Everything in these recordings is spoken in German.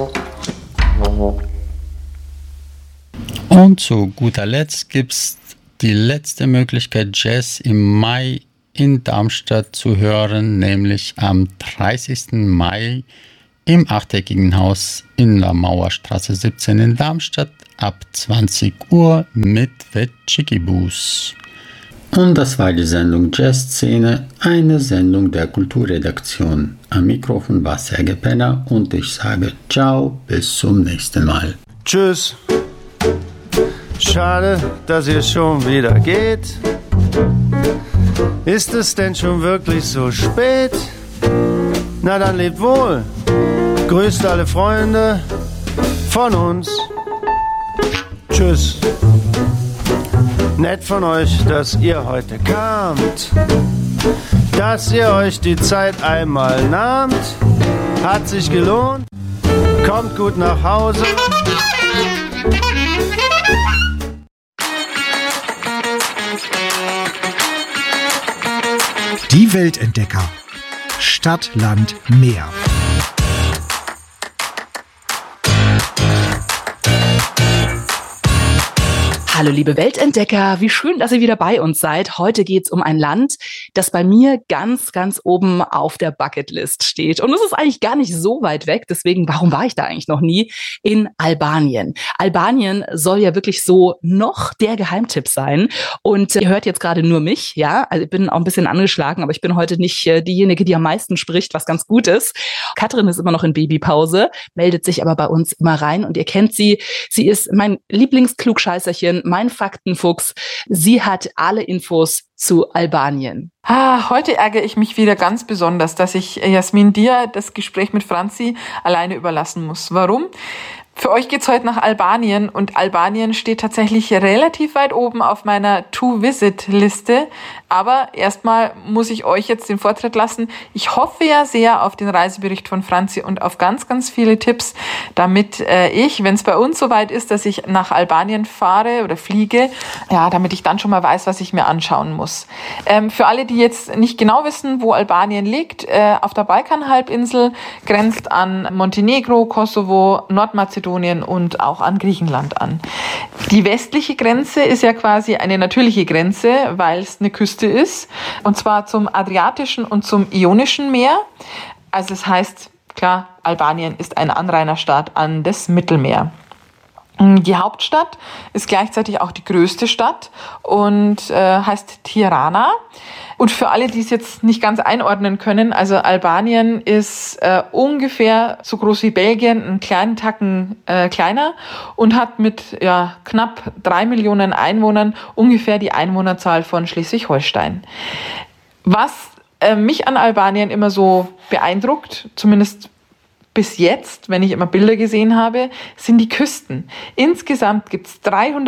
Und zu guter Letzt gibt's die letzte Möglichkeit, Jazz im Mai in Darmstadt zu hören, nämlich am 30. Mai im achteckigen Haus in der Mauerstraße 17 in Darmstadt ab 20 Uhr mit Vetschikibus. Und das war die Sendung Jazzszene, eine Sendung der Kulturredaktion. Am Mikrofon war Serge Penner und ich sage ciao, bis zum nächsten Mal. Tschüss. Schade, dass ihr schon wieder geht. Ist es denn schon wirklich so spät? Na dann lebt wohl. Grüßt alle Freunde von uns. Tschüss. Nett von euch, dass ihr heute kamt. Dass ihr euch die Zeit einmal nahmt. Hat sich gelohnt. Kommt gut nach Hause. Die Weltentdecker. Stadt, Land, Meer. Hallo liebe Weltentdecker, wie schön, dass ihr wieder bei uns seid. Heute geht's um ein Land, das bei mir ganz, ganz oben auf der Bucketlist steht. Und es ist eigentlich gar nicht so weit weg, deswegen, warum war ich da eigentlich noch nie? In Albanien. Albanien soll ja wirklich so noch der Geheimtipp sein. Und ihr hört jetzt gerade nur mich, ja? Also ich bin auch ein bisschen angeschlagen, aber ich bin heute nicht diejenige, die am meisten spricht, was ganz gut ist. Katrin ist immer noch in Babypause, meldet sich aber bei uns immer rein und ihr kennt sie. Sie ist mein Lieblingsklugscheißerchen, mein Faktenfuchs. Sie hat alle Infos zu Albanien. Heute ärgere ich mich wieder ganz besonders, dass ich Jasmin dir das Gespräch mit Franzi alleine überlassen muss. Warum? Für euch geht's heute nach Albanien und Albanien steht tatsächlich relativ weit oben auf meiner To-Visit-Liste. Aber erstmal muss ich euch jetzt den Vortritt lassen. Ich hoffe ja sehr auf den Reisebericht von Franzi und auf ganz, ganz viele Tipps, damit ich, wenn es bei uns soweit ist, dass ich nach Albanien fahre oder fliege, ja, damit ich dann schon mal weiß, was ich mir anschauen muss. Für alle, die jetzt nicht genau wissen, wo Albanien liegt, auf der Balkanhalbinsel, grenzt an Montenegro, Kosovo, Nordmazedonien und auch an Griechenland an. Die westliche Grenze ist ja quasi eine natürliche Grenze, weil es eine Küste ist, und zwar zum Adriatischen und zum Ionischen Meer. Also es heißt, klar, Albanien ist ein Anrainerstaat an das Mittelmeer. Die Hauptstadt ist gleichzeitig auch die größte Stadt und heißt Tirana. Und für alle, die es jetzt nicht ganz einordnen können, also Albanien ist ungefähr so groß wie Belgien, einen kleinen Tacken kleiner und hat mit knapp 3 Millionen Einwohnern ungefähr die Einwohnerzahl von Schleswig-Holstein. Was mich an Albanien immer so beeindruckt, zumindest bis jetzt, wenn ich immer Bilder gesehen habe, sind die Küsten. Insgesamt gibt es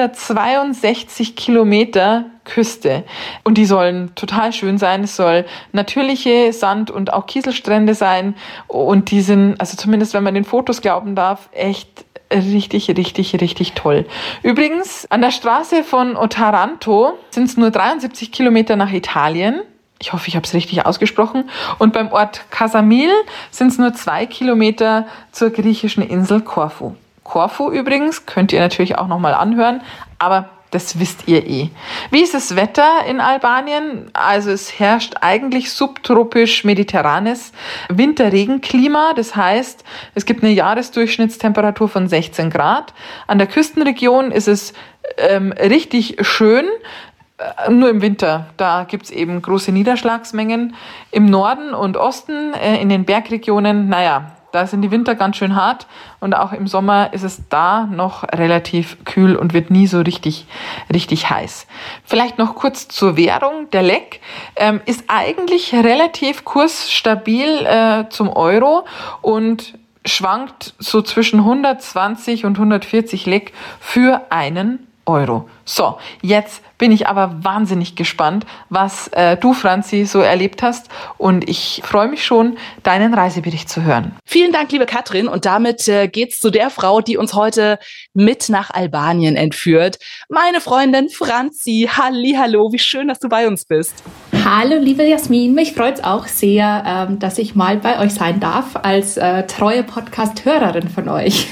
362 Kilometer Küste und die sollen total schön sein. Es soll natürliche Sand- und auch Kieselstrände sein und die sind, also zumindest wenn man den Fotos glauben darf, echt richtig, richtig, richtig toll. Übrigens, an der Straße von Otranto sind es nur 73 Kilometer nach Italien. Ich hoffe, ich habe es richtig ausgesprochen. Und beim Ort Casamil sind es nur 2 Kilometer zur griechischen Insel Korfu. Korfu übrigens könnt ihr natürlich auch nochmal anhören, aber das wisst ihr eh. Wie ist das Wetter in Albanien? Also es herrscht eigentlich subtropisch-mediterranes Winterregenklima. Das heißt, es gibt eine Jahresdurchschnittstemperatur von 16 Grad. An der Küstenregion ist es richtig schön. Nur im Winter, da gibt's eben große Niederschlagsmengen. Im Norden und Osten, in den Bergregionen, da sind die Winter ganz schön hart und auch im Sommer ist es da noch relativ kühl und wird nie so richtig heiß. Vielleicht noch kurz zur Währung. Der Lek ist eigentlich relativ kursstabil zum Euro und schwankt so zwischen 120 und 140 Lek für einen Euro. So, jetzt bin ich aber wahnsinnig gespannt, was du, Franzi, so erlebt hast. Und ich freue mich schon, deinen Reisebericht zu hören. Vielen Dank, liebe Katrin. Und damit geht's zu der Frau, die uns heute mit nach Albanien entführt. Meine Freundin Franzi. Hallihallo, wie schön, dass du bei uns bist. Hallo, liebe Jasmin. Mich freut es auch sehr, dass ich mal bei euch sein darf als treue Podcast-Hörerin von euch.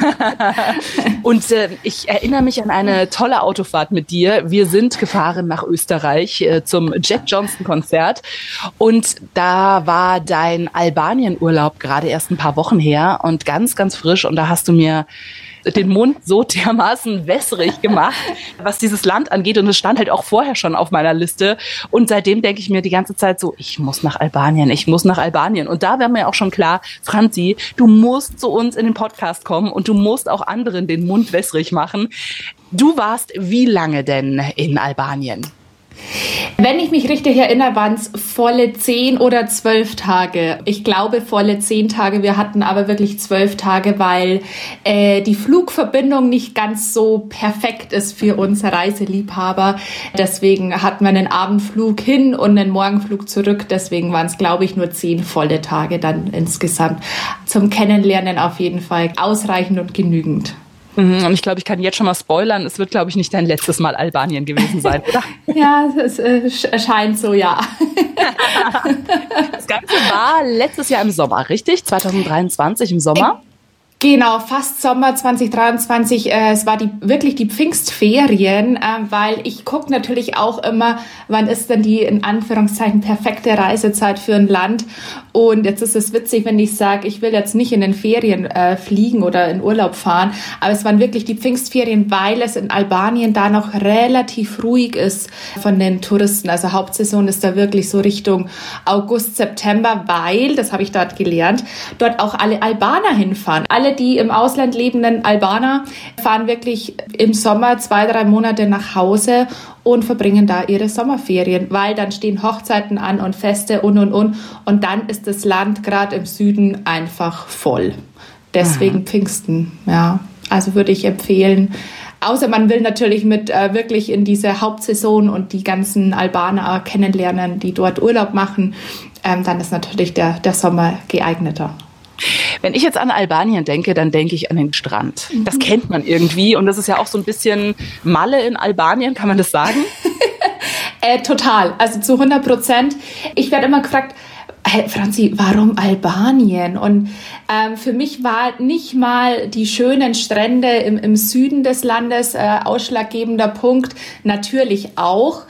Und ich erinnere mich an eine tolle Autofahrt mit dir. Wir sind gefahren nach Österreich zum Jack Johnson-Konzert. Und da war dein Albanien-Urlaub gerade erst ein paar Wochen her und ganz, ganz frisch. Und da hast du mir den Mund so dermaßen wässrig gemacht, was dieses Land angeht. Und es stand halt auch vorher schon auf meiner Liste. Und seitdem denke ich mir die ganze Zeit so, ich muss nach Albanien. Und da wäre mir auch schon klar, Franzi, du musst zu uns in den Podcast kommen und du musst auch anderen den Mund wässrig machen. Du warst wie lange denn in Albanien? Wenn ich mich richtig erinnere, waren es volle 10 oder 12 Tage. Ich glaube volle 10 Tage. Wir hatten aber wirklich 12 Tage, weil die Flugverbindung nicht ganz so perfekt ist für uns Reiseliebhaber. Deswegen hatten wir einen Abendflug hin und einen Morgenflug zurück. Deswegen waren es, glaube ich, nur 10 volle Tage dann insgesamt. Zum Kennenlernen auf jeden Fall ausreichend und genügend. Und ich glaube, ich kann jetzt schon mal spoilern, es wird, glaube ich, nicht dein letztes Mal Albanien gewesen sein, oder? Ja, es scheint so, ja. Das Ganze war letztes Jahr im Sommer, richtig? 2023 im Sommer? Genau, fast Sommer 2023. Es war wirklich die Pfingstferien, weil ich gucke natürlich auch immer, wann ist denn die in Anführungszeichen perfekte Reisezeit für ein Land. Und jetzt ist es witzig, wenn ich sage, ich will jetzt nicht in den Ferien fliegen oder in Urlaub fahren, aber es waren wirklich die Pfingstferien, weil es in Albanien da noch relativ ruhig ist von den Touristen. Also Hauptsaison ist da wirklich so Richtung August, September, weil, das habe ich dort gelernt, dort auch alle Albaner hinfahren. Alle, die im Ausland lebenden Albaner, fahren wirklich im Sommer 2-3 Monate nach Hause und verbringen da ihre Sommerferien, weil dann stehen Hochzeiten an und Feste und. Und dann ist das Land gerade im Süden einfach voll. Deswegen Pfingsten, ja. Also würde ich empfehlen, außer man will natürlich mit wirklich in diese Hauptsaison und die ganzen Albaner kennenlernen, die dort Urlaub machen, dann ist natürlich der Sommer geeigneter. Wenn ich jetzt an Albanien denke, dann denke ich an den Strand. Das kennt man irgendwie und das ist ja auch so ein bisschen Malle in Albanien, kann man das sagen? Total, also zu 100%. Ich werde immer gefragt, hey, Franzi, warum Albanien? Und für mich war nicht mal die schönen Strände im Süden des Landes ausschlaggebender Punkt, natürlich auch.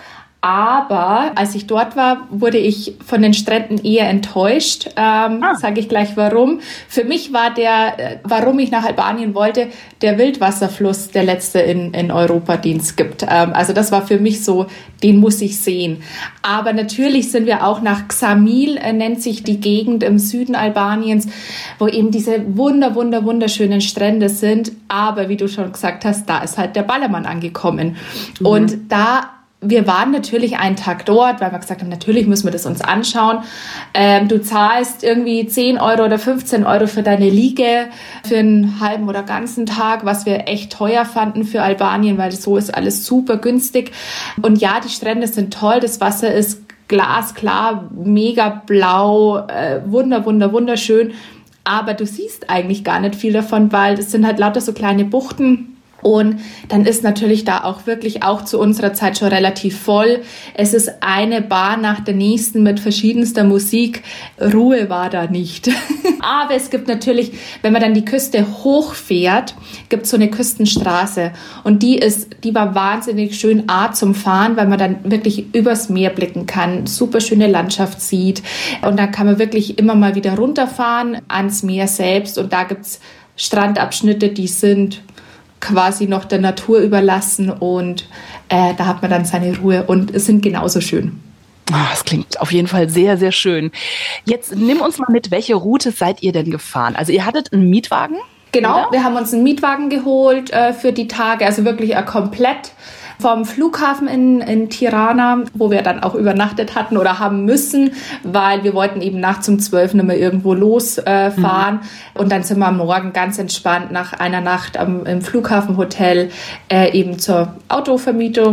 Aber als ich dort war, wurde ich von den Stränden eher enttäuscht. Sage ich gleich warum. Für mich war warum ich nach Albanien wollte, der Wildwasserfluss, der letzte in Europa, den es gibt. Also das war für mich so, den muss ich sehen. Aber natürlich sind wir auch nach Ksamil, nennt sich die Gegend im Süden Albaniens, wo eben diese wunderschönen Strände sind. Aber wie du schon gesagt hast, da ist halt der Ballermann angekommen. Und wir waren natürlich einen Tag dort, weil wir gesagt haben, natürlich müssen wir das uns anschauen. Du zahlst irgendwie 10 Euro oder 15 Euro für deine Liege für einen halben oder ganzen Tag, was wir echt teuer fanden für Albanien, weil so ist alles super günstig. Und ja, die Strände sind toll, das Wasser ist glasklar, mega blau, wunderschön. Aber du siehst eigentlich gar nicht viel davon, weil das sind halt lauter so kleine Buchten. Und dann ist natürlich da auch wirklich auch zu unserer Zeit schon relativ voll. Es ist eine Bar nach der nächsten mit verschiedenster Musik. Ruhe war da nicht. Aber es gibt natürlich, wenn man dann die Küste hochfährt, gibt es so eine Küstenstraße. Und die war wahnsinnig schön zum Fahren, weil man dann wirklich übers Meer blicken kann, super schöne Landschaft sieht. Und dann kann man wirklich immer mal wieder runterfahren ans Meer selbst. Und da gibt es Strandabschnitte, die sind quasi noch der Natur überlassen und da hat man dann seine Ruhe und es sind genauso schön. Das klingt auf jeden Fall sehr, sehr schön. Jetzt nimm uns mal mit, welche Route seid ihr denn gefahren? Also ihr hattet einen Mietwagen? Genau, oder? Wir haben uns einen Mietwagen geholt für die Tage, also wirklich komplett vom Flughafen in Tirana, wo wir dann auch übernachtet hatten oder haben müssen, weil wir wollten eben nachts um 12 nicht mehr irgendwo losfahren. Und dann sind wir am Morgen ganz entspannt nach einer Nacht im Flughafenhotel eben zur Autovermietung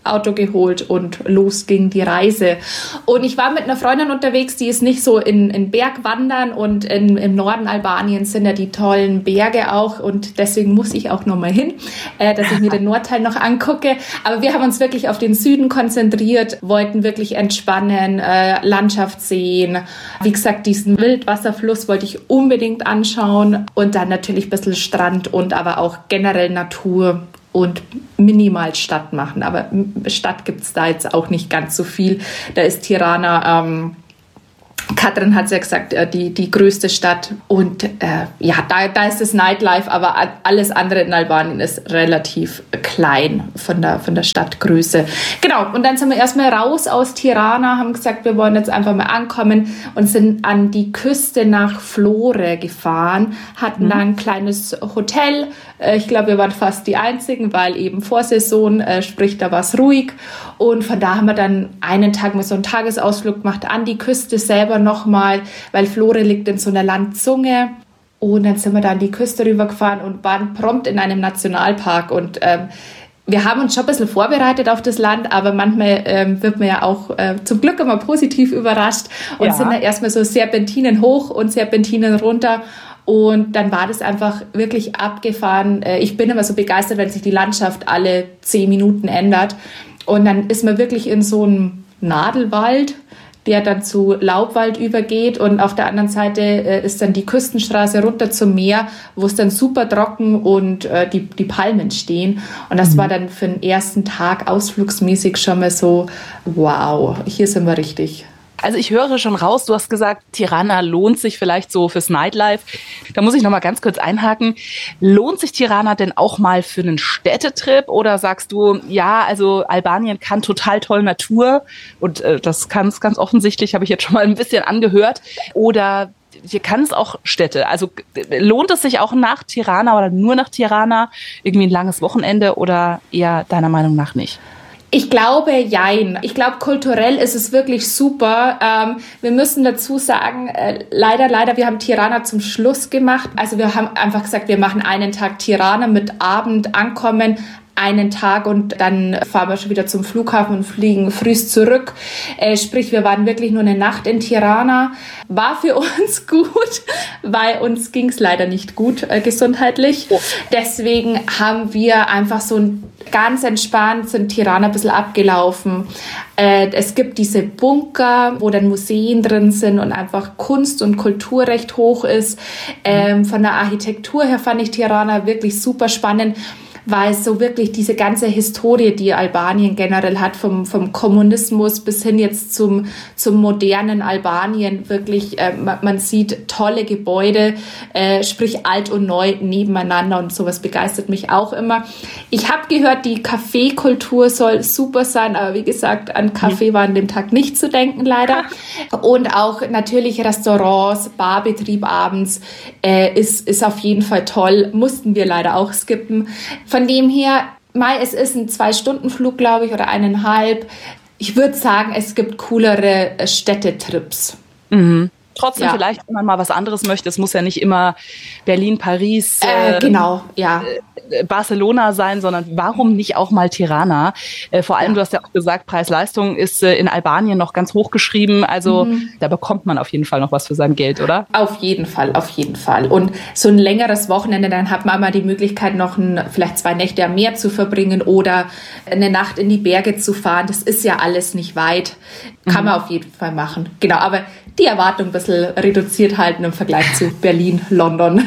Auto geholt und los ging die Reise. Und ich war mit einer Freundin unterwegs, die ist nicht so in Bergwandern und im Norden Albaniens sind ja die tollen Berge auch und deswegen muss ich auch nochmal hin, dass ich mir den Nordteil noch angucke. Aber wir haben uns wirklich auf den Süden konzentriert, wollten wirklich entspannen, Landschaft sehen. Wie gesagt, diesen Wildwasserfluss wollte ich unbedingt anschauen und dann natürlich ein bisschen Strand und aber auch generell Natur und minimal Stadt machen. Aber Stadt gibt es da jetzt auch nicht ganz so viel. Da ist Tirana, Katrin hat es ja gesagt, die größte Stadt. Und da ist das Nightlife, aber alles andere in Albanien ist relativ klein von der Stadtgröße. Genau, und dann sind wir erstmal raus aus Tirana, haben gesagt, wir wollen jetzt einfach mal ankommen und sind an die Küste nach Flore gefahren, hatten da ein kleines Hotel. Ich glaube, wir waren fast die Einzigen, weil eben Vorsaison, sprich, da war es ruhig. Und von da haben wir dann einen Tag mal so einen Tagesausflug gemacht an die Küste selber nochmal, weil Flore liegt in so einer Landzunge. Und dann sind wir da an die Küste rübergefahren und waren prompt in einem Nationalpark. Und wir haben uns schon ein bisschen vorbereitet auf das Land, aber manchmal wird man ja auch zum Glück immer positiv überrascht und sind dann erstmal so Serpentinen hoch und Serpentinen runter. Und dann war das einfach wirklich abgefahren. Ich bin immer so begeistert, wenn sich die Landschaft alle 10 Minuten ändert. Und dann ist man wirklich in so einem Nadelwald, der dann zu Laubwald übergeht. Und auf der anderen Seite ist dann die Küstenstraße runter zum Meer, wo es dann super trocken und die Palmen stehen. Und das war dann für den ersten Tag ausflugsmäßig schon mal so, wow, hier sind wir richtig. Also ich höre schon raus, du hast gesagt, Tirana lohnt sich vielleicht so fürs Nightlife. Da muss ich noch mal ganz kurz einhaken. Lohnt sich Tirana denn auch mal für einen Städtetrip? Oder sagst du, ja, also Albanien kann total toll Natur und das kann es ganz offensichtlich, habe ich jetzt schon mal ein bisschen angehört. Oder hier kann es auch Städte. Also lohnt es sich auch nach Tirana oder nur nach Tirana irgendwie ein langes Wochenende oder eher deiner Meinung nach nicht? Ich glaube, jein. Ich glaube, kulturell ist es wirklich super. Wir müssen dazu sagen, leider, wir haben Tirana zum Schluss gemacht. Also wir haben einfach gesagt, wir machen einen Tag Tirana mit Abend ankommen, einen Tag und dann fahren wir schon wieder zum Flughafen und fliegen frühst zurück. Sprich, wir waren wirklich nur eine Nacht in Tirana. War für uns gut, weil uns ging es leider nicht gut gesundheitlich. Deswegen haben wir einfach so ganz entspannt sind Tirana ein bisschen abgelaufen. Es gibt diese Bunker, wo dann Museen drin sind und einfach Kunst und Kultur recht hoch ist. Von der Architektur her fand ich Tirana wirklich super spannend, weil so wirklich diese ganze Historie, die Albanien generell hat, vom Kommunismus bis hin jetzt zum modernen Albanien, wirklich, man sieht tolle Gebäude, sprich alt und neu nebeneinander und sowas begeistert mich auch immer. Ich habe gehört, die Kaffeekultur soll super sein, aber wie gesagt, an Kaffee war an dem Tag nicht zu denken, leider. Und auch natürlich Restaurants, Barbetrieb abends ist auf jeden Fall toll, mussten wir leider auch skippen. Von dem her, es ist ein 2-Stunden-Flug, glaube ich, oder 1,5. Ich würde sagen, es gibt coolere Städtetrips. Mhm. Trotzdem vielleicht, wenn man mal was anderes möchte, es muss ja nicht immer Berlin, Paris, Barcelona sein, sondern warum nicht auch mal Tirana? Vor allem, du hast ja auch gesagt, Preis-Leistung ist in Albanien noch ganz hoch geschrieben, also da bekommt man auf jeden Fall noch was für sein Geld, oder? Auf jeden Fall. Und so ein längeres Wochenende, dann hat man mal die Möglichkeit, noch vielleicht 2 Nächte am Meer zu verbringen oder eine Nacht in die Berge zu fahren. Das ist ja alles nicht weit. Kann man auf jeden Fall machen. Genau, aber die Erwartung ein bisschen reduziert halten im Vergleich zu Berlin, London.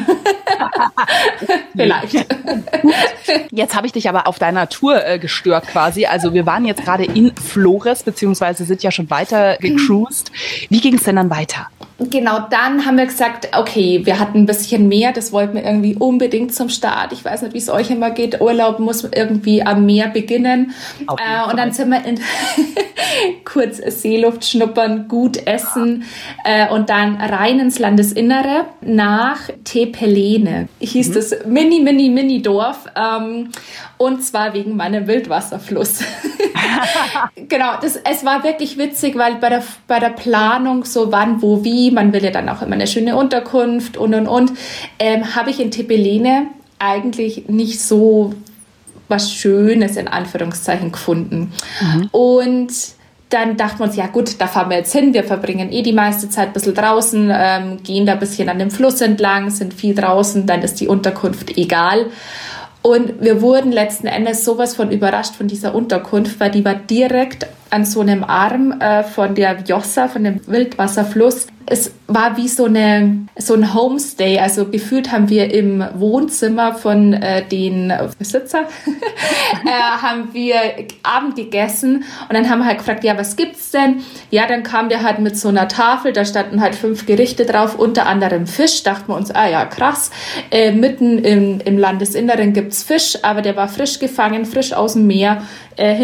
Vielleicht. Jetzt habe ich dich aber auf deiner Tour gestört quasi. Also wir waren jetzt gerade in Flores, beziehungsweise sind ja schon weiter gecruised. Wie ging es denn dann weiter? Genau, dann haben wir gesagt, okay, wir hatten ein bisschen mehr, das wollten wir irgendwie unbedingt zum Start. Ich weiß nicht, wie es euch immer geht. Urlaub muss irgendwie am Meer beginnen. Und dann sind wir in kurz Seeluft schnuppern, gut essen und dann rein ins Landesinnere nach Tepelene. Hieß das Mini Dorf. Und zwar wegen meinem Wildwasserfluss. Genau, es war wirklich witzig, weil bei der Planung so wann, wo, wie, man will ja dann auch immer eine schöne Unterkunft und, habe ich in Tepelene eigentlich nicht so was Schönes in Anführungszeichen gefunden. Und dann dachten wir uns, ja gut, da fahren wir jetzt hin, wir verbringen die meiste Zeit ein bisschen draußen, gehen da ein bisschen an dem Fluss entlang, sind viel draußen, dann ist die Unterkunft egal. Und wir wurden letzten Endes sowas von überrascht von dieser Unterkunft, weil die war direkt an so einem Arm von der Vjosa, von dem Wildwasserfluss. Es war wie so ein Homestay, also gefühlt haben wir im Wohnzimmer von den Besitzer haben wir Abend gegessen und dann haben wir halt gefragt, ja, was gibt's denn? Ja, dann kam der halt mit so einer Tafel, da standen halt 5 Gerichte drauf, unter anderem Fisch. Dachten wir uns, ja, krass, mitten im Landesinneren gibt's Fisch, aber der war frisch gefangen, frisch aus dem Meer,